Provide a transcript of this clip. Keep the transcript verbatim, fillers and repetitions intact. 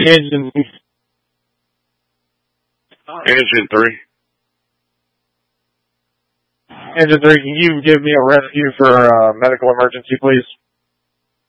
Engine. Engine three. Engine three, can you give me a rescue for uh, medical emergency, please?